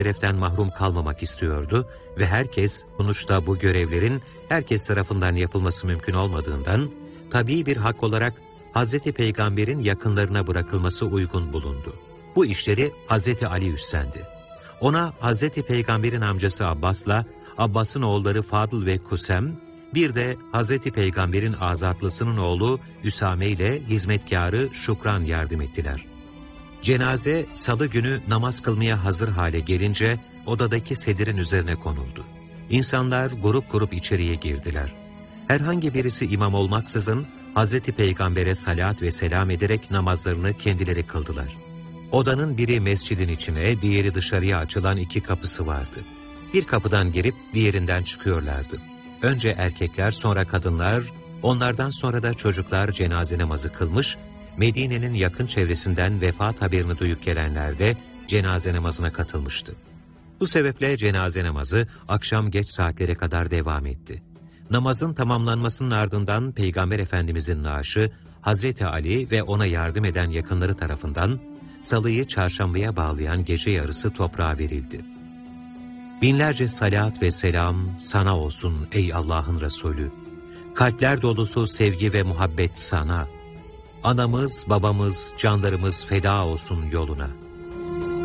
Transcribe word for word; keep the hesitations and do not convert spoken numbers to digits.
şereften mahrum kalmamak istiyordu ve herkes, sonuçta bu görevlerin herkes tarafından yapılması mümkün olmadığından, tabii bir hak olarak Hazreti Peygamber'in yakınlarına bırakılması uygun bulundu. Bu işleri Hazreti Ali üstlendi. Ona Hazreti Peygamber'in amcası Abbas'la Abbas'ın oğulları Fadıl ve Kusem, bir de Hazreti Peygamber'in azatlısının oğlu Üsame ile hizmetkarı Şükran yardım ettiler. Cenaze salı günü namaz kılmaya hazır hale gelince odadaki sedirin üzerine konuldu. İnsanlar grup grup içeriye girdiler. Herhangi birisi imam olmaksızın Hazreti Peygamber'e salat ve selam ederek namazlarını kendileri kıldılar. Odanın biri mescidin içine, diğeri dışarıya açılan iki kapısı vardı. Bir kapıdan girip diğerinden çıkıyorlardı. Önce erkekler, sonra kadınlar, onlardan sonra da çocuklar cenaze namazı kılmış, Medine'nin yakın çevresinden vefat haberini duyup gelenler de cenaze namazına katılmıştı. Bu sebeple cenaze namazı akşam geç saatlere kadar devam etti. Namazın tamamlanmasının ardından Peygamber Efendimizin naaşı Hazreti Ali ve ona yardım eden yakınları tarafından salıyı çarşambaya bağlayan gece yarısı toprağa verildi. Binlerce salat ve selam sana olsun ey Allah'ın Resulü. Kalpler dolusu sevgi ve muhabbet sana. Anamız, babamız, canlarımız feda olsun yoluna.